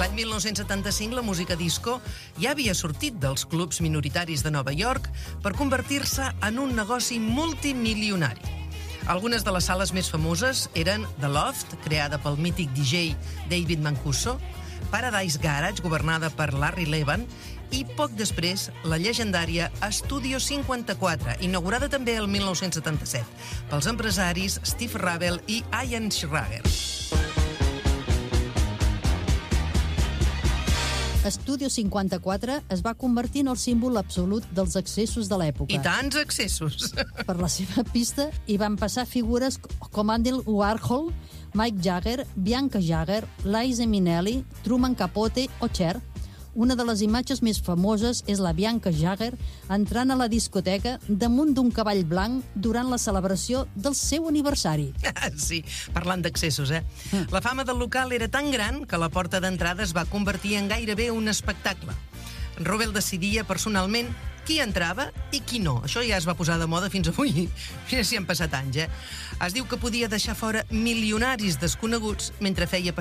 L'any 1975 la música disco ja havia sortit dels clubs minoritaris de Nova York per convertir-se en un negoci multimilionari. Algunes de les sales més famoses eren The Loft, creada pel mític DJ David Mancuso, Paradise Garage, governada per Larry Levan, i poc després la llegendària Studio 54, inaugurada també el 1977 pels empresaris Steve Ravel i Ian Schrager. Studio 54 es va convertir en el símbol absolut dels excessos de l'època. I tants excessos! Per la seva pista hi van passar figures com Andy Warhol, Mick Jagger, Bianca Jagger, Liza Minnelli, Truman Capote o Cher. Una de les imatges més famoses és la Bianca Jagger entrant a la discoteca damunt d'un cavall blanc durant la celebració del seu aniversari. Sí, parlant d'excessos, La fama del local era tan gran que la porta d'entrada es va convertir en gairebé un espectacle. Ravel decidia personalment qui entrava i qui no. Això ja es va posar de moda fins avui. Mira si han passat anys, Es diu que podia deixar fora milionaris desconeguts mentre feia